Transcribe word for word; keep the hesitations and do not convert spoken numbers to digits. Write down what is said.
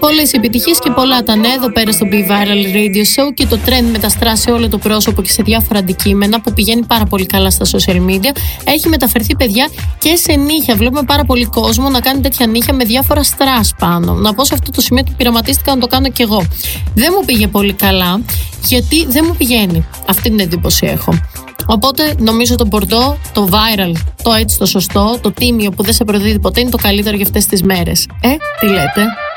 Πολλές επιτυχίες και πολλά τα νέα εδώ πέρα στο Be Viral Radio Show και το trend μεταστρά σε όλο το πρόσωπο και σε διάφορα αντικείμενα που πηγαίνει πάρα πολύ καλά στα social media. Έχει μεταφερθεί, παιδιά, και σε νύχια. Βλέπουμε πάρα πολύ κόσμο να κάνει τέτοια νύχια με διάφορα στρας πάνω. Να πω σε αυτό το σημείο ότι πειραματίστηκα να το κάνω κι εγώ. Δεν μου πήγε πολύ καλά, γιατί δεν μου πηγαίνει. Αυτή την εντύπωση έχω. Οπότε νομίζω το μπορντό, το viral, το έτσι το σωστό, το τίμιο που δεν σε προδίδει ποτέ είναι το καλύτερο για αυτές τις μέρες. Ε, τι λέτε?